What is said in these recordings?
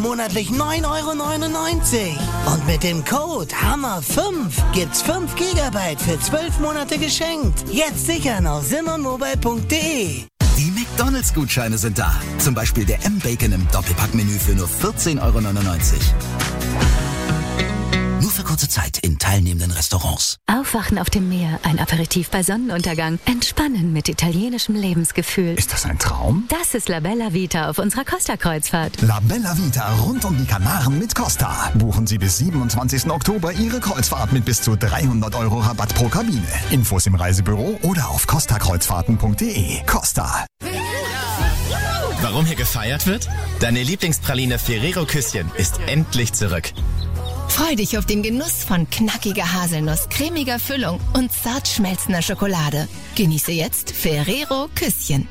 monatlich 9,99 €. Und mit dem Code HAMMER5 gibt's 5 GB für 12 Monate geschenkt. Jetzt sichern auf simonmobile.de. Die McDonalds-Gutscheine sind da. Zum Beispiel der M-Bacon im Doppelpackmenü für nur 14,99 €. Nur für kurze Zeit in teilnehmenden Restaurants. Aufwachen auf dem Meer, ein Aperitif bei Sonnenuntergang. Entspannen mit italienischem Lebensgefühl. Ist das ein Traum? Das ist La Bella Vita auf unserer Costa-Kreuzfahrt. La Bella Vita rund um die Kanaren mit Costa. Buchen Sie bis 27. Oktober Ihre Kreuzfahrt mit bis zu 300 € Rabatt pro Kabine. Infos im Reisebüro oder auf costakreuzfahrten.de. Costa. Warum hier gefeiert wird? Deine Lieblingspraline Ferrero Küsschen ist endlich zurück. Freu dich auf den Genuss von knackiger Haselnuss, cremiger Füllung und zart schmelzender Schokolade. Genieße jetzt Ferrero Küsschen.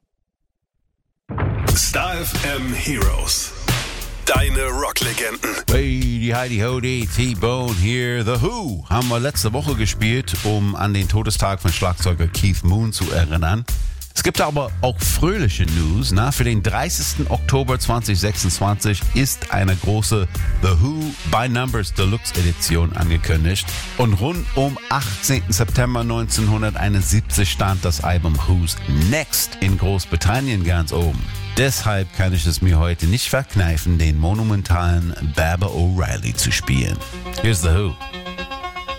Star FM Heroes. Deine Rocklegenden. Hey, die Heidi Ho, die T-Bone hier. The Who haben wir letzte Woche gespielt, um an den Todestag von Schlagzeuger Keith Moon zu erinnern. Es gibt aber auch fröhliche News. Für den 30. Oktober 2026 ist eine große The Who by Numbers Deluxe Edition angekündigt. Und rund um 18. September 1971 stand das Album Who's Next in Großbritannien ganz oben. Deshalb kann ich es mir heute nicht verkneifen, den monumentalen Baba O'Reilly zu spielen. Here's The Who.